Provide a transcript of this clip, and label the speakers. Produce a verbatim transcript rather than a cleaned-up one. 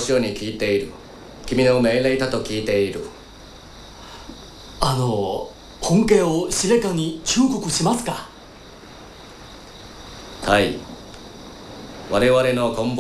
Speaker 1: 潮に聞いている。君の命令だと聞いている。
Speaker 2: あの本家を司令官に忠告しますか？
Speaker 1: はい。我々の棍棒